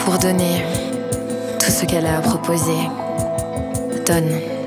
pour donner tout ce qu'elle a à proposer. Donne.